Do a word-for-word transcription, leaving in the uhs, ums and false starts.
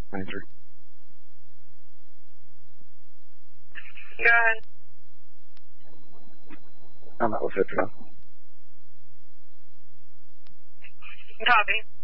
twenty-three. Go ahead. I'm not with it, bro. Copy.